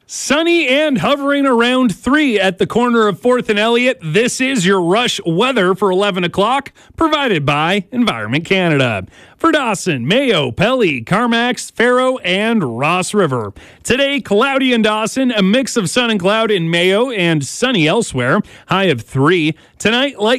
Sunny and hovering around 3 at the corner of 4th and Elliott. This is your Rush weather for 11 o'clock, provided by Environment Canada. For Dawson, Mayo, Pelly, Carmax, Faro, and Ross River. Today, cloudy in Dawson, a mix of sun and cloud in Mayo, and sunny elsewhere. High of 3. Tonight, light